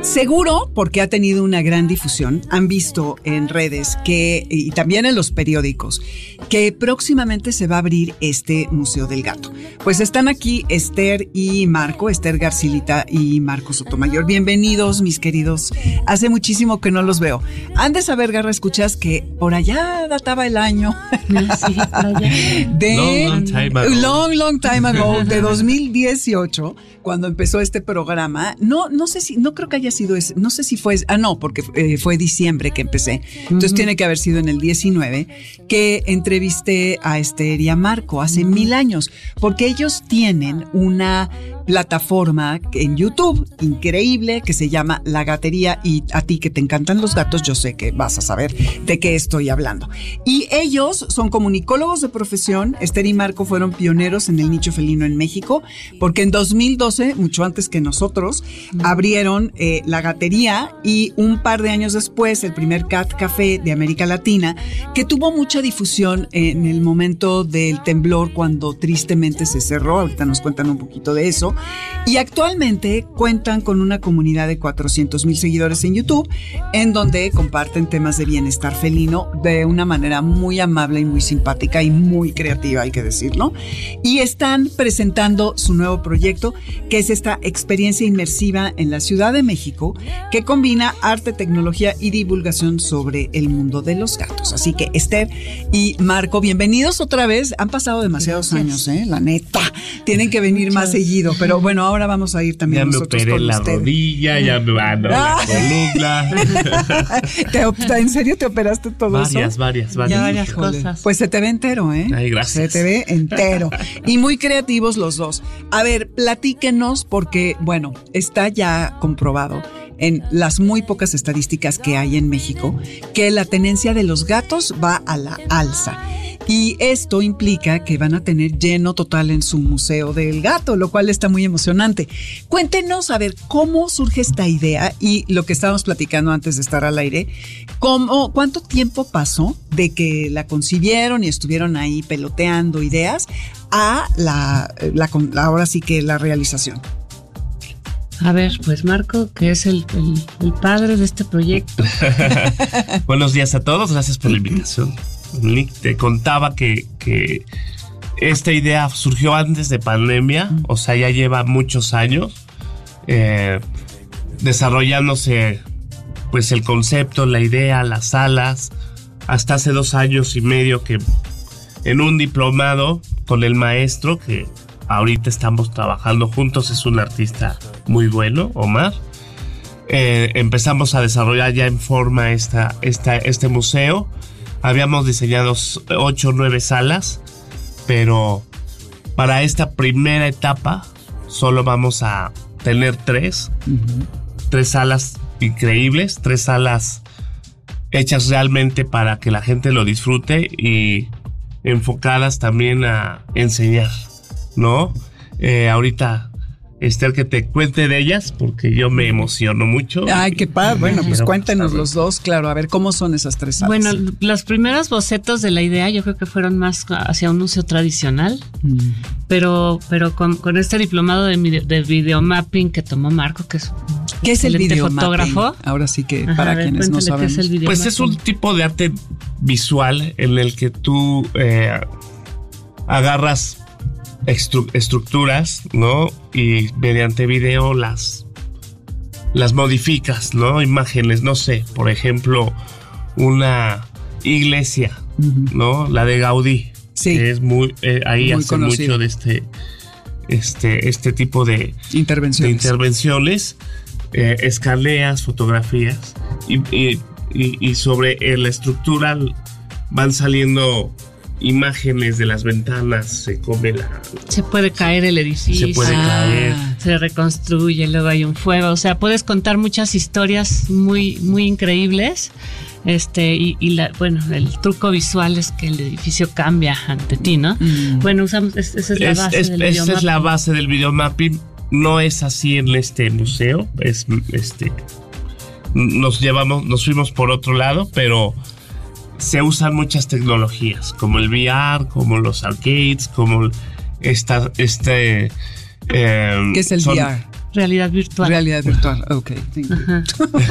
Seguro, porque ha tenido una gran difusión, han visto en redes y también en los periódicos que próximamente se va a abrir este Museo del Gato. Pues están aquí Esther y Marco, Esther Garcilita y Marco Sotomayor. Bienvenidos, mis queridos. Hace muchísimo que no los veo. Han de saber, Garra Escuchas, que por allá databa el año. Sí, por allá. Long time ago, de 2018, cuando empezó este programa. No sé si, no creo que haya sido ese, no sé si fue, porque fue diciembre que empecé. Entonces tiene que haber sido en el 19, que entrevisté a Esther y a Marco hace 1000 años, porque ellos tienen una plataforma en YouTube increíble que se llama La Gatería, y a ti que te encantan los gatos, yo sé que vas a saber de qué estoy hablando. Y ellos son comunicólogos de profesión. Esther y Marco fueron pioneros en el nicho felino en México, porque en 2012, mucho antes que nosotros, abrieron La Gatería, y un par de años después el primer Cat Café de América Latina, que tuvo mucha difusión en el momento del temblor, cuando tristemente se cerró. Ahorita nos cuentan un poquito de eso. Y actualmente cuentan con una comunidad de 400,000 seguidores en YouTube, en donde comparten temas de bienestar felino de una manera muy amable y muy simpática y muy creativa, hay que decirlo. Y están presentando su nuevo proyecto, que es esta experiencia inmersiva en la Ciudad de México, que combina arte, tecnología y divulgación sobre el mundo de los gatos. Así que Esther y Marco, bienvenidos otra vez. Han pasado demasiados años, la neta. Tienen que venir más seguido, pero bueno, ahora vamos a ir también nosotros con ustedes. Ya me operé la rodilla, ya me van la columna. ¿En serio te operaste todo eso? Varias cosas. Pues se te ve entero, ¿eh? Ay, gracias. Se te ve entero. Y muy creativos los dos. A ver, platíquenos, porque, bueno, está ya comprobado en las muy pocas estadísticas que hay en México que la tenencia de los gatos va a la alza. Y esto implica que van a tener lleno total en su Museo del Gato, lo cual está muy emocionante. Cuéntenos, a ver, cómo surge esta idea, y lo que estábamos platicando antes de estar al aire, ¿cuánto tiempo pasó de que la concibieron y estuvieron ahí peloteando ideas a ahora sí que la realización? A ver, pues Marco, que es el padre de este proyecto. Buenos días a todos, gracias por la invitación. Te contaba que esta idea surgió antes de pandemia, o sea, ya lleva muchos años desarrollándose, pues, el concepto, la idea, las salas, hasta hace 2 años y medio que en un diplomado con el maestro, que ahorita estamos trabajando juntos, es un artista muy bueno, Omar. Empezamos a desarrollar ya en forma este museo. Habíamos diseñado 8 o 9 salas, pero para esta primera etapa solo vamos a tener 3. 3 salas increíbles, 3 salas hechas realmente para que la gente lo disfrute y enfocadas también a enseñar, ¿no? Ahorita Esther, que te cuente de ellas, porque yo me emociono mucho. Ay, qué padre. Bueno, pues cuéntenos los dos, claro, a ver cómo son esas 3 salas. Bueno, los primeros bocetos de la idea yo creo que fueron más hacia un museo tradicional, pero con este diplomado de videomapping que tomó Marco, que es ¿qué es el fotógrafo? Ahora sí que para quienes no sabemos. Pues es un tipo de arte visual en el que tú agarras estructuras, ¿no? Y mediante video las modificas, ¿no? Imágenes, no sé, por ejemplo, una iglesia, ¿no? La de Gaudí, sí, que es muy ahí muy hace conocido. mucho de este tipo de intervenciones, escaneas, fotografías y sobre la estructura van saliendo imágenes de las ventanas, se puede caer el edificio, se puede caer, se reconstruye, luego hay un fuego, o sea, puedes contar muchas historias muy, muy increíbles, el truco visual es que el edificio cambia ante ti, ¿no? Bueno, usamos, esa es la base del videomapping. Esa es la base del videomapping. No es así en este museo, nos fuimos por otro lado, pero se usan muchas tecnologías, como el VR, como los arcades, como ¿qué es el VR? realidad virtual. Realidad virtual, ok. Ajá.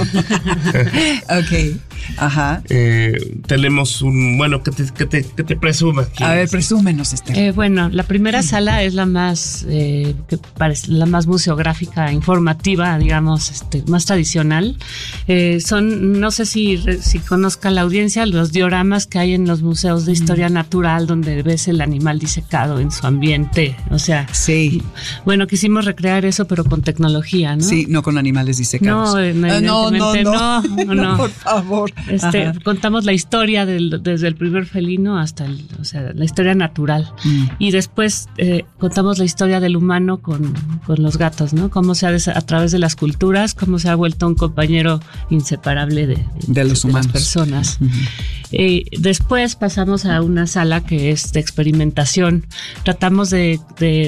Ok, ajá. Tenemos que te presuma. A ver, presúmenos, Bueno, la primera sala es la más, que parece, la más museográfica, informativa, digamos, más tradicional. No sé si conozca la audiencia, los dioramas que hay en los museos de historia natural, donde ves el animal disecado en su ambiente. O sea, sí. Bueno, quisimos recrear eso, pero con tecnología, ¿no? Sí, no con animales disecados. No, evidentemente no. Por favor. Contamos la historia desde el primer felino hasta la historia natural. Y después contamos la historia del humano con los gatos, ¿no? Cómo a través de las culturas, cómo se ha vuelto un compañero inseparable de los humanos, las personas. Después pasamos a una sala que es de experimentación. Tratamos de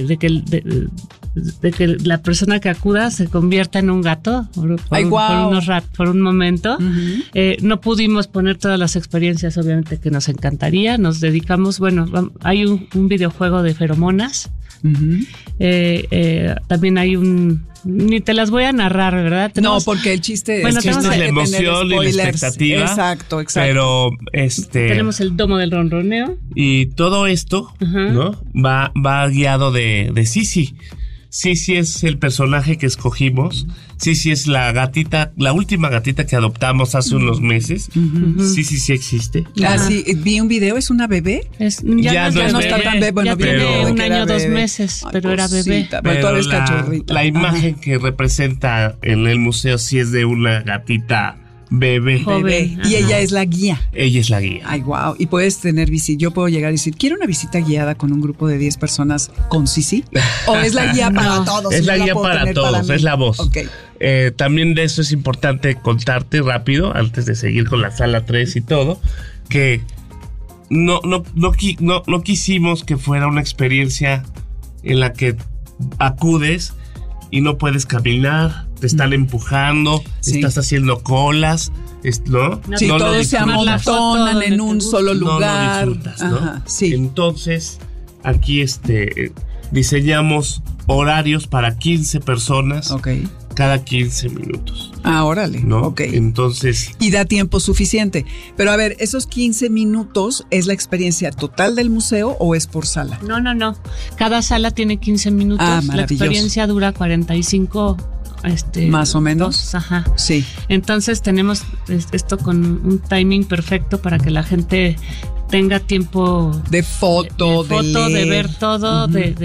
que la persona que acuda se convierta en un gato por un momento. No pudimos poner todas las experiencias, obviamente, que nos encantaría. Nos dedicamos, hay un videojuego de feromonas. También hay ni te las voy a narrar, ¿verdad? Porque el chiste es que la emoción y la expectativa. Exacto. Pero tenemos el domo del ronroneo. Y todo esto, ¿no? Va guiado de Sisi. Sisi es el personaje que escogimos. Sisi es la última gatita que adoptamos hace unos meses. Sisi sí existe. Sí, vi un video, ¿es una bebé? Ya no está tan bebé. Ya tiene un año, 2 meses, pero era bebé. Pero todavía es cachorrita. La imagen que representa en el museo sí es de una gatita bebé. Joven. Y ella es la guía. Ella es la guía. Ay, wow. Y puedes tener visita. Yo puedo llegar y decir, quiero una visita guiada con un grupo de 10 personas con Sisi. ¿O es la guía para todos? Es la guía para todos, es la voz. Okay. También de eso es importante contarte rápido, antes de seguir con la sala 3 y todo, que no quisimos que fuera una experiencia en la que acudes y no puedes caminar, te están empujando, estás haciendo colas, ¿no? Sí, todos se amontonan en un solo lugar. No lo disfrutas, ¿no? Ajá, sí. Entonces, aquí diseñamos horarios para 15 personas cada 15 minutos. Órale, ¿no? Ok. Entonces... Y da tiempo suficiente. Pero a ver, ¿esos 15 minutos es la experiencia total del museo o es por sala? No. Cada sala tiene 15 minutos. La experiencia dura 45 más o menos. Ajá. Sí. Entonces tenemos esto con un timing perfecto para que la gente tenga tiempo de foto, de ver todo,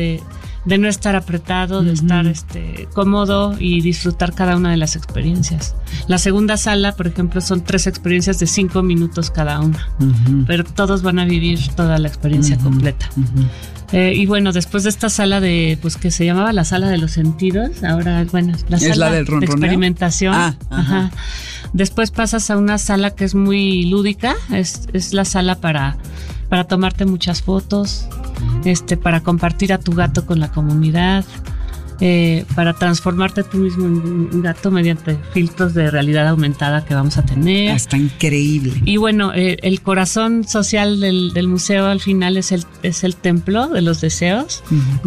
de no estar apretado, de estar cómodo y disfrutar cada una de las experiencias. La segunda sala, por ejemplo, son 3 experiencias de 5 minutos cada una, pero todos van a vivir toda la experiencia completa. Y bueno, después de esta sala que se llamaba la sala de los sentidos, ahora, la sala del de experimentación. Después pasas a una sala que es muy lúdica, es la sala para tomarte muchas fotos, para compartir a tu gato con la comunidad, para transformarte tú mismo en un gato mediante filtros de realidad aumentada que vamos a tener. Está increíble. Y bueno, el corazón social del museo al final es el templo de los deseos.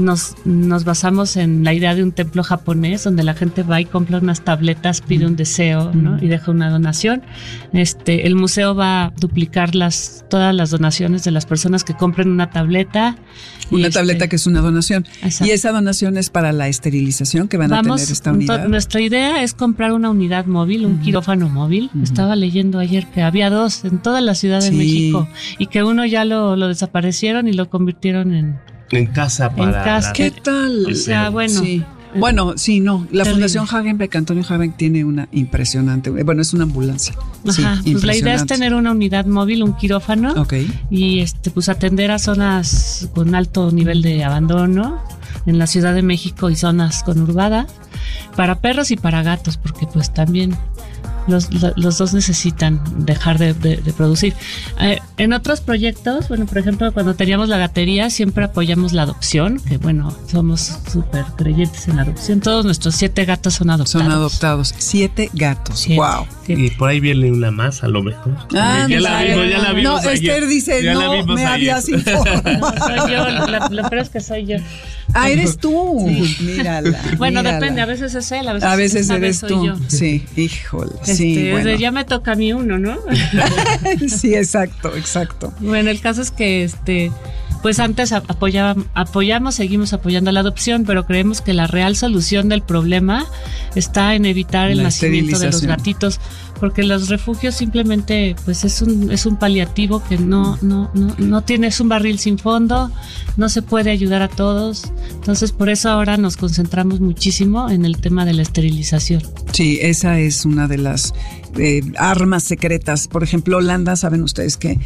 Nos basamos en la idea de un templo japonés donde la gente va y compra unas tabletas, pide un deseo, ¿no? Y deja una donación. El museo va a duplicar todas las donaciones de las personas que compren una tableta. Una tableta que es una donación. Exacto. Y esa donación es para la esterilización que van a tener esta unidad. Nuestra idea es comprar una unidad móvil, un quirófano móvil. Estaba leyendo ayer que había 2 en toda la Ciudad de México y que uno ya lo desaparecieron y lo convirtieron en casa para... ¿Qué tal? O sea, bueno... Sí. Bueno, sí, no. La Fundación Hagenbeck, Antonio Hagenbeck, tiene una impresionante. Bueno, es una ambulancia. Ajá, sí, pues la idea es tener una unidad móvil, un quirófano. Y atender a zonas con alto nivel de abandono en la Ciudad de México y zonas conurbadas para perros y para gatos, porque pues también los dos necesitan dejar de producir. En otros proyectos, bueno, por ejemplo, cuando teníamos la gatería, siempre apoyamos la adopción, que bueno, somos súper creyentes en la adopción. Todos nuestros 7 gatos son adoptados. Son adoptados. 7 gatos. 7. Wow. Y por ahí viene una más, a lo mejor. Ya la vimos. No, ayer. Esther dice, Ya no, me habías informado. Soy yo, lo peor es que soy yo. Ah, eres tú. Mírala. Bueno, mírala. depende, a veces es él, A veces eres soy tú. yo. Sí, híjole. Sí, bueno. Ya me toca a mí uno, ¿no? Sí, exacto. Bueno, el caso es que pues antes seguimos apoyando la adopción, pero creemos que la real solución del problema está en evitar el nacimiento de los gatitos, porque los refugios simplemente pues es un paliativo que no tiene, es un barril sin fondo, no se puede ayudar a todos. Entonces por eso ahora nos concentramos muchísimo en el tema de la esterilización. Sí, esa es una de las armas secretas. Por ejemplo, Holanda, saben ustedes que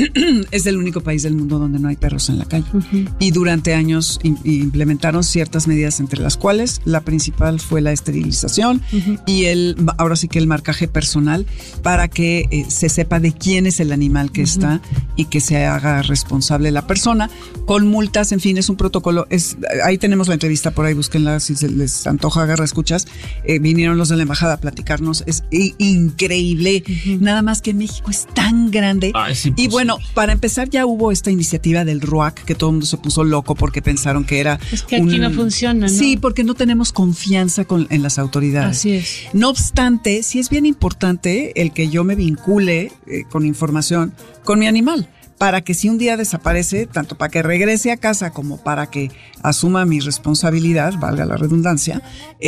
es el único país del mundo donde no hay perros en la calle. Uh-huh. Y durante años implementaron ciertas medidas, entre las cuales la principal fue la esterilización uh-huh. y ahora sí que el marcaje personal, para que se sepa de quién es el animal que uh-huh. está y que se haga responsable la persona, con multas, en fin, es un protocolo. Ahí tenemos la entrevista, por ahí búsquenla si se les antoja, agarra escuchas. Vinieron los de la embajada a platicarnos, es increíble, uh-huh. nada más que México es tan grande. Y bueno, para empezar ya hubo esta iniciativa del RUAC, que todo el mundo se puso loco porque pensaron que era... Es que aquí no funciona, ¿no? Sí, porque no tenemos confianza en las autoridades. Así es. No obstante, sí es bien importante el que yo me vincule con información con mi animal, para que si un día desaparece, tanto para que regrese a casa como para que asuma mi responsabilidad, valga la redundancia,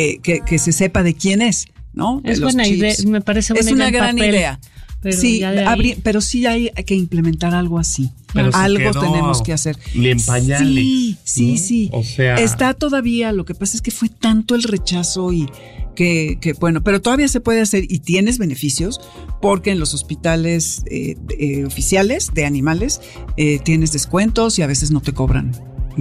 que se sepa de quién es, ¿no? Es buena idea, me parece buena idea. Es una gran idea. Pero sí, pero sí hay que implementar algo así. Pero algo tenemos que hacer. Y en pañales. Sí. O sea, está todavía, lo que pasa es que fue tanto el rechazo y que bueno, pero todavía se puede hacer y tienes beneficios porque en los hospitales oficiales de animales tienes descuentos y a veces no te cobran.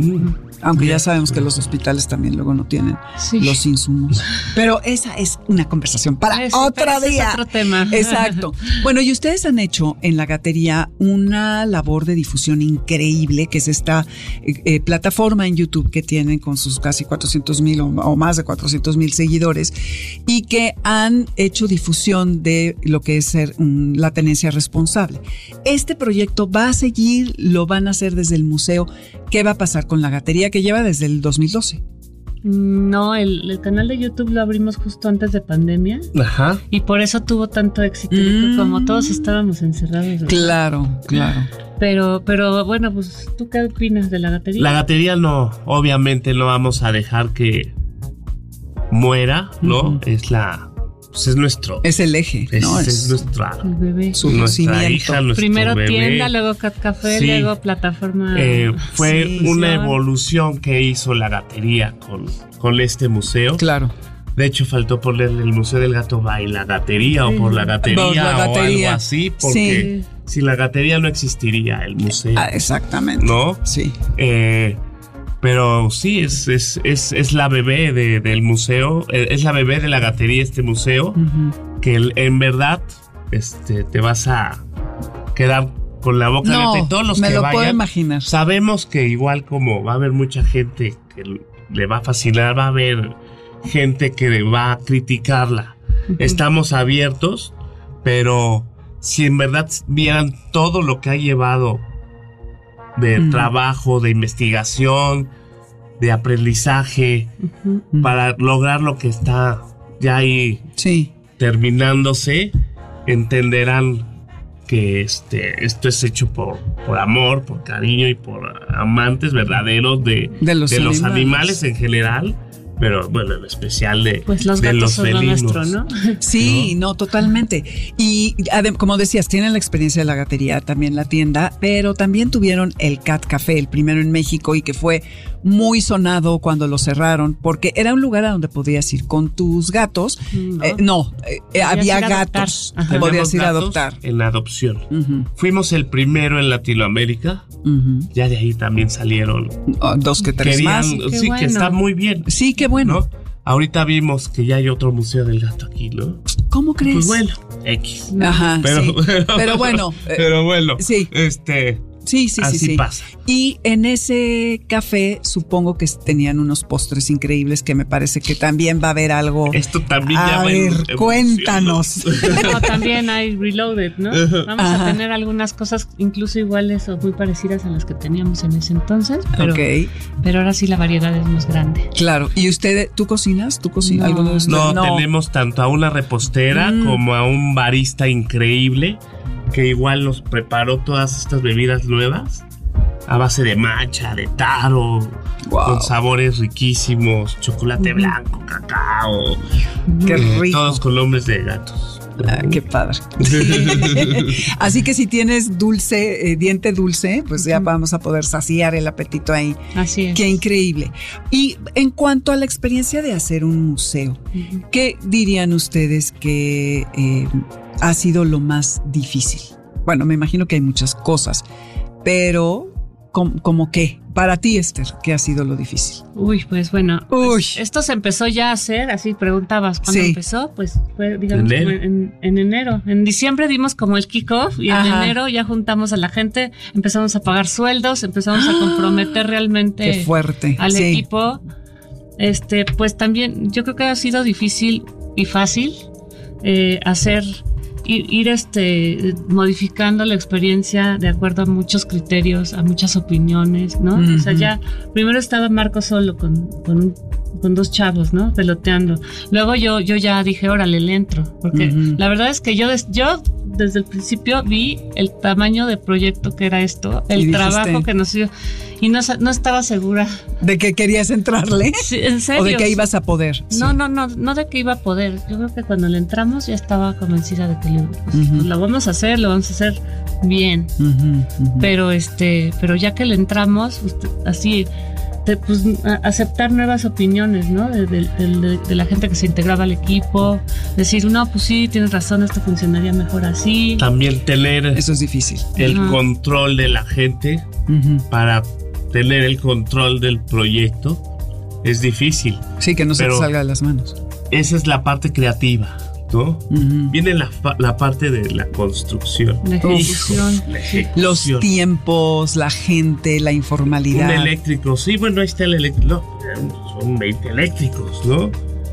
Aunque ya sabemos que los hospitales también luego no tienen los insumos. Pero esa es una conversación para otro día. Es otro tema. Exacto. Bueno, y ustedes han hecho en la gatería una labor de difusión increíble, que es esta plataforma en YouTube que tienen con sus casi 400,000 o más de 400,000 seguidores, y que han hecho difusión de lo que es ser la tenencia responsable. Este proyecto va a seguir, lo van a hacer desde el museo. ¿Qué va a pasar con la gatería que lleva desde el 2012? No, el canal de YouTube lo abrimos justo antes de pandemia. Ajá. Y por eso tuvo tanto éxito, como todos estábamos encerrados. ¿Verdad? Claro. Pero bueno, pues ¿tú qué opinas de la gatería? La gatería no, obviamente no vamos a dejar que muera, ¿no? Uh-huh. Es nuestro. Es el eje, ¿no? Es nuestra, el bebé. Nuestra hija, nuestro primero bebé. Tienda, luego Cat Café, luego plataforma. Fue una evolución que hizo la gatería con este museo. Claro. De hecho, faltó ponerle el Museo del Gato Baila Gatería o por la gatería o algo así, porque sin la gatería no existiría el museo. Exactamente. ¿No? Sí. Pero sí, es la bebé del museo, es la bebé de la gatería este museo, uh-huh. que en verdad te vas a quedar con la boca abierta, y todos los que vayan, puedo imaginar. Sabemos que igual como va a haber mucha gente que le va a fascinar, va a haber gente que va a criticarla. Uh-huh. Estamos abiertos, pero si en verdad vieran todo lo que ha llevado de trabajo, de investigación, de aprendizaje, uh-huh. para lograr lo que está ya ahí terminándose, entenderán que esto es hecho por amor, por cariño y por amantes verdaderos de los animales en general. Pero bueno, en especial de los gatos los son felinos. Lo nuestro, ¿no? Sí, no, totalmente. Y como decías, tienen la experiencia de la gatería, también la tienda, pero también tuvieron el Cat Café, el primero en México, y que fue muy sonado cuando lo cerraron, porque era un lugar a donde podías ir con tus gatos. Había gatos. Podías ir a adoptar. En adopción. Uh-huh. Fuimos el primero en Latinoamérica. Uh-huh. Ya de ahí también salieron 2 que 3 más. Sí, bueno. Que está muy bien. Sí, qué bueno. ¿No? Ahorita vimos que ya hay otro Museo del Gato aquí, ¿no? ¿Cómo crees? Pues bueno, X. Ajá, Pero, sí. Pero bueno. Pero bueno. Sí. Sí. Así pasa. Y en ese café supongo que tenían unos postres increíbles que me parece que también va a haber algo. Esto también a ver, cuéntanos. No, también hay Reloaded, ¿no? Vamos a tener algunas cosas incluso iguales o muy parecidas a las que teníamos en ese entonces, pero ahora sí la variedad es más grande. Claro. ¿Y tú cocinas? ¿Tú cocinas alguno de estos? No, tenemos tanto a una repostera como a un barista increíble que igual nos preparó todas estas bebidas nuevas a base de matcha, de taro, con sabores riquísimos, chocolate blanco, cacao. Qué rico. Todos con nombres de gatos. Qué padre. Así que si tienes diente dulce, pues ya vamos a poder saciar el apetito ahí. Así es. Qué increíble. Y en cuanto a la experiencia de hacer un museo, ¿qué dirían ustedes que ha sido lo más difícil? Bueno, me imagino que hay muchas cosas, pero ¿cómo qué? Para ti, Esther, ¿qué ha sido lo difícil? Pues bueno, esto se empezó ya a hacer, así preguntabas, ¿cuándo empezó? Pues fue, digamos, en enero. En diciembre dimos como el kickoff y en enero ya juntamos a la gente, empezamos a pagar sueldos, empezamos a comprometer realmente qué fuerte. Al equipo. Pues también yo creo que ha sido difícil y fácil ir modificando la experiencia de acuerdo a muchos criterios, a muchas opiniones, ¿no? O sea, ya primero estaba Marco solo con dos chavos, ¿no? Peloteando. Luego yo ya dije, órale, le entro, porque la verdad es que yo desde el principio vi el tamaño de proyecto que era esto, el trabajo que nos dio, y no estaba segura. ¿De que querías entrarle? Sí, ¿en serio? ¿O de que ibas a poder? No de que iba a poder. Yo creo que cuando le entramos ya estaba convencida de que pues lo vamos a hacer bien. Pero ya que le entramos, así, pues aceptar nuevas opiniones, ¿no? De la gente que se integraba al equipo, decir, no, pues sí, tienes razón, esto funcionaría mejor así. También tener eso es difícil. El control de la gente para tener el control del proyecto es difícil. Sí, que no se te salga de las manos. Esa es la parte creativa, ¿no? Viene la parte de la construcción. La ejecución. Los tiempos, la gente, la informalidad. Un eléctrico, sí, bueno, ahí está el eléctrico. No, son 20 eléctricos, ¿no?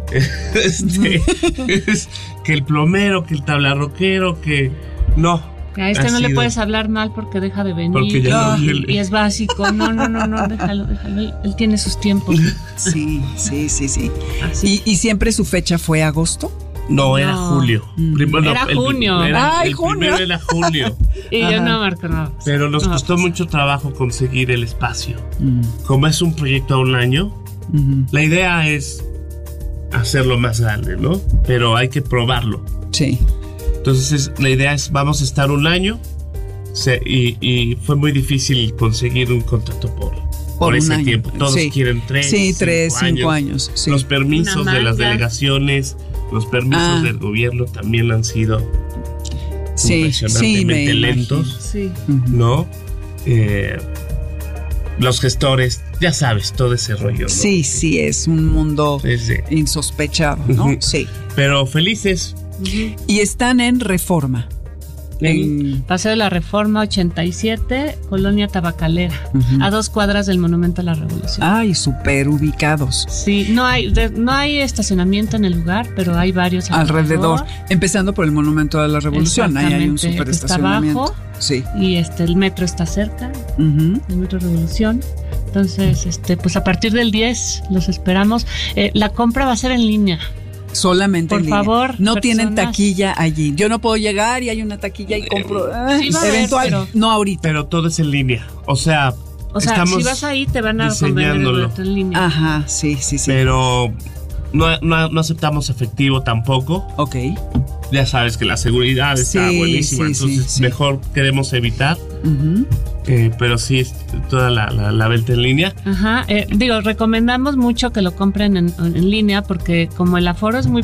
Que el plomero, que el tablarroquero, que no. A no le puedes hablar mal porque deja de venir. Porque ya no viene. Y es básico. No, déjalo. Él tiene sus tiempos. Sí. ¿Y siempre su fecha fue agosto? No, era julio. Era junio. Primero era julio. Y yo no, Marco, no. Pero nos costó mucho trabajo conseguir el espacio. Como es un proyecto a un año, la idea es hacerlo más grande, ¿no? Pero hay que probarlo. Sí. Entonces la idea es, vamos a estar un año y fue muy difícil conseguir un contrato por ese tiempo. Todos quieren 5 años. Sí. Los permisos de las delegaciones, los permisos del gobierno también han sido impresionantemente lentos, ¿no? Los gestores, ya sabes, todo ese rollo, ¿no? Sí, es un mundo insospechado, ¿no? Sí. Pero felices. Y están en Reforma. En Paseo de la Reforma 87, Colonia Tabacalera, a 2 cuadras del Monumento a la Revolución. Ay, súper ubicados. Sí, no hay estacionamiento en el lugar, pero hay varios alrededor. Empezando por el Monumento a la Revolución, ahí hay un súper estacionamiento. Está abajo, sí. Y el metro está cerca, el Metro Revolución. Entonces, pues a partir del 10 los esperamos. La compra va a ser en línea. Solamente por en línea. Favor, no tienen taquilla allí. Yo no puedo llegar y hay una taquilla y compro. Eventual, no ahorita. Pero todo es en línea. O sea, si vas ahí te van a convenir el boleto en línea. Ajá, sí. Pero no aceptamos efectivo tampoco. Ok. Ya sabes que la seguridad está buenísima, entonces mejor queremos evitar. Pero sí, toda la venta en línea. Ajá, recomendamos mucho que lo compren en línea porque como el aforo es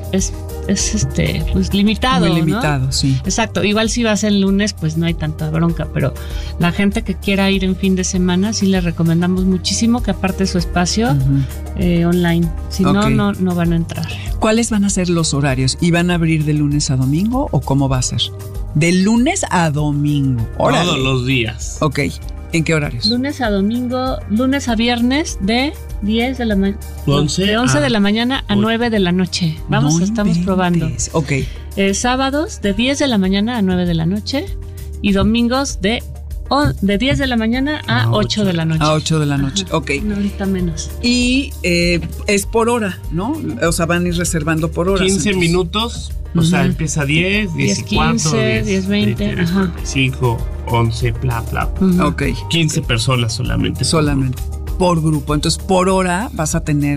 pues limitado, muy limitado, ¿no? Sí. Exacto, igual si vas el lunes pues no hay tanta bronca, pero la gente que quiera ir en fin de semana sí les recomendamos muchísimo que aparte su espacio online, si Okay. no van a entrar. ¿Cuáles van a ser los horarios? ¿Y van a abrir de lunes a domingo o cómo va a ser? De lunes a domingo. ¡Órale! Todos los días. Ok. ¿En qué horarios? Lunes a domingo, lunes a viernes de 10 de la mañana. De 11 de la mañana a 9 de la noche. Estamos probando. Ok. Sábados de 10 de la mañana a 9 de la noche y domingos de 10 de la mañana a 8 de la noche. A 8 de la noche, Ajá. ok. No, ahorita menos. Y es por hora, ¿no? O sea, van a ir reservando por horas. 15 entonces. minutos, o sea, empieza 10, 10 y 4, 10, 20, 5, 11, bla, bla. Ok. 15 personas solamente. Solamente. Por grupo. Entonces, por hora vas a tener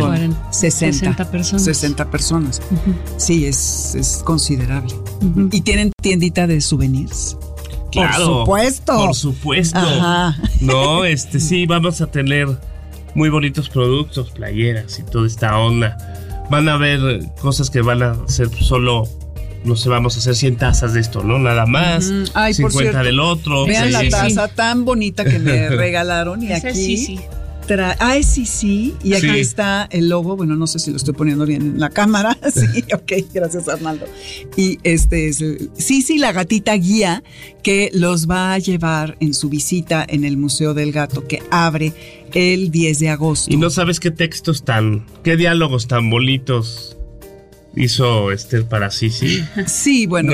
60 personas. 60 personas. Sí, es considerable. ¿Y tienen tiendita de souvenirs? Claro, por supuesto. Ajá. No, sí, vamos a tener muy bonitos productos, playeras y toda esta onda. Van a haber cosas que van a ser solo, no sé, vamos a hacer 100 tazas de esto, ¿no? Nada más. Ay, 50 por cierto, del otro. Vean la taza tan bonita que me regalaron y ese aquí sí. sí. Y aquí Sí. está el logo. Bueno, no sé si lo estoy poniendo bien en la cámara. Sí, ok, gracias Arnaldo. Y este es Sisi, la gatita guía, que los va a llevar en su visita en el Museo del Gato, que abre el 10 de agosto. Y no sabes qué qué diálogos tan bonitos hizo Esther para Sisi. Sí, bueno.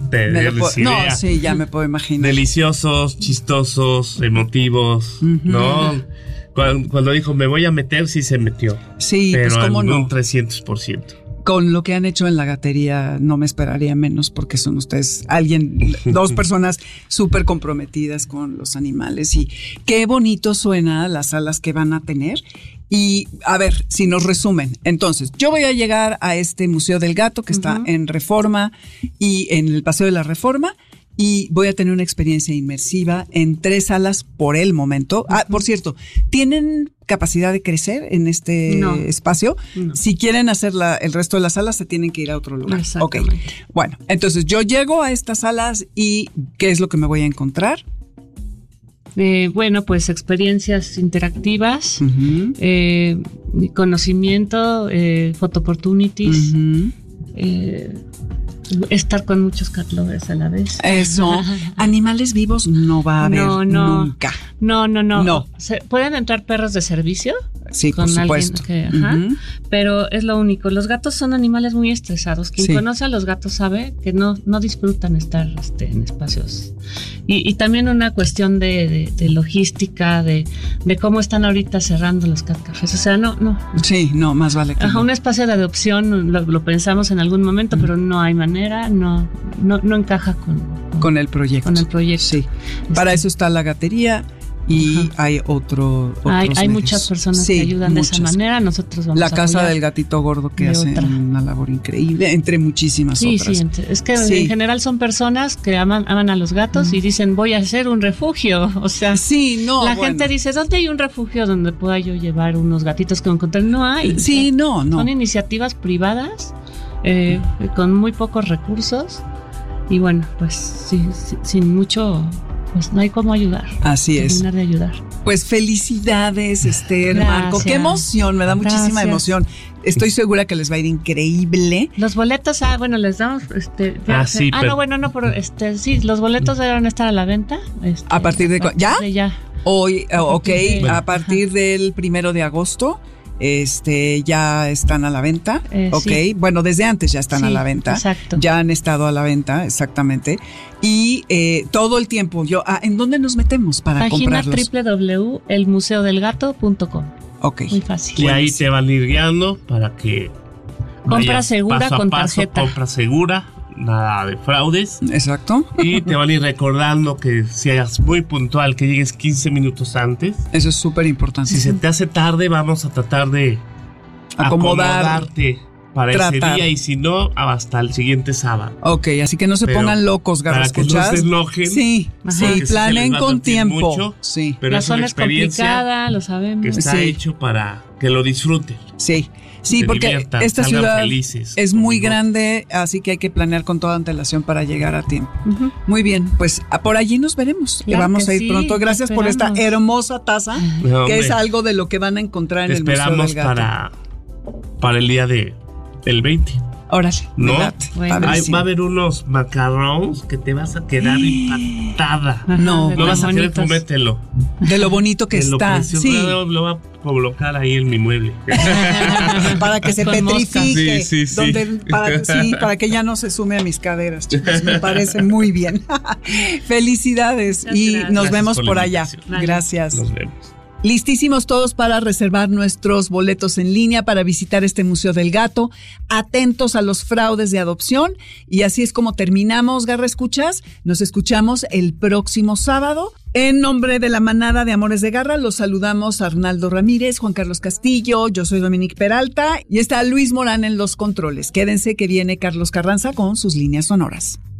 Sí, ya me puedo imaginar. Deliciosos, chistosos, emotivos, ¿no? Cuando dijo, me voy a meter, sí se metió. Sí, pero pues cómo en no. un 300%. Con lo que han hecho en la gatería no me esperaría menos porque son ustedes dos personas súper comprometidas con los animales y qué bonito suena las salas que van a tener. Y a ver, si nos resumen, entonces yo voy a llegar a este Museo del Gato que está en Reforma y en el Paseo de la Reforma y voy a tener una experiencia inmersiva en 3 salas por el momento. Por cierto, ¿tienen capacidad de crecer en este espacio? No. Si quieren hacer el resto de las salas, se tienen que ir a otro lugar. Exactamente. Okay. Bueno, entonces yo llego a estas salas y ¿qué es lo que me voy a encontrar? Pues experiencias interactivas, conocimiento, photo opportunities, estar con muchos cat lovers a la vez. Eso. Animales vivos no va a haber nunca. No. ¿Pueden entrar perros de servicio? Sí, con por supuesto. Pero es lo único. Los gatos son animales muy estresados. Quien conoce a los gatos sabe que no disfrutan estar en espacios. Y también una cuestión de logística, de cómo están ahorita cerrando los cat cafés. O sea, no. Sí, no, más vale que un espacio de adopción lo pensamos en algún momento, pero no hay manera, no encaja con el proyecto. Con el proyecto. Sí. Para eso está la gatería. Y hay hay muchas personas que ayudan de esa manera. Nosotros vamos la a casa apoyar del gatito gordo que hace una labor increíble, entre muchísimas otras. Sí, es que en general son personas que aman a los gatos y dicen, voy a hacer un refugio. O sea, la gente dice, ¿dónde hay un refugio donde pueda yo llevar unos gatitos que encontrar? No hay. Sí, no. Son iniciativas privadas con muy pocos recursos y bueno, pues sin mucho... Pues no hay cómo ayudar. Así es. Terminar de ayudar. Pues felicidades, Esther, Marco. Qué emoción, me da muchísima emoción. Estoy segura que les va a ir increíble. Los boletos, les damos, los boletos deben estar a la venta. ¿A partir de ya? Ya. Hoy, a partir del 1 de agosto. Ya están a la venta, sí. Bueno, desde antes ya están a la venta, exacto. Ya han estado a la venta, exactamente, y todo el tiempo, ¿en dónde nos metemos para comprarlos? Página www.elmuseodelgato.com. Muy fácil. Y ahí te van a ir guiando para que compra segura paso a con paso, tarjeta. Compra segura, nada de fraudes. Exacto. Y te van a ir recordando que seas muy puntual, que llegues 15 minutos antes. Eso es súper importante. Si se te hace tarde, vamos a tratar de acomodarte para ese tratar. día y si no, hasta el siguiente sábado. Ok, así que no se Pero pongan locos, para que no garrascuchas. se enojen. Sí, Ajá. sí, porque sí se planeen les va a con sentir tiempo. mucho, Sí, pero La es una zona es experiencia complicada, lo sabemos. que está Sí. hecho para que lo disfruten. sí. Sí, Se porque diviertan, esta salgan ciudad felices, es muy conmigo. grande, así que hay que planear con toda antelación para llegar a tiempo. Ujú. Muy bien, pues por allí nos veremos. Claro Vamos que a ir sí, pronto. Gracias por esta esperamos. hermosa taza, No, que hombre, es algo de lo que van a encontrar en te el Museo esperamos del Gato. para el día del 20. Órale, ¿No? me late. Bueno. Ahí Padrísimo. va a haber unos macarrones que te vas a quedar impactada. Ajá, No, de No tan vas a querer bonitos. comértelo. De lo bonito que De lo está. precioso. Sí, Lo va a colocar ahí en mi mueble. para que se Con petrifique. moscas. Sí, sí, sí. Para que ya no se sume a mis caderas, chicos. Me parece muy bien. Felicidades Muchas y gracias. nos Gracias vemos por la por allá. invitación. Vale. Gracias. Nos vemos. Listísimos todos para reservar nuestros boletos en línea para visitar este Museo del Gato. Atentos a los fraudes de adopción. Y así es como terminamos, Garra Escuchas. Nos escuchamos el próximo sábado. En nombre de la manada de Amores de Garra, los saludamos Arnaldo Ramírez, Juan Carlos Castillo, yo soy Dominique Peralta y está Luis Morán en los controles. Quédense que viene Carlos Carranza con sus líneas sonoras.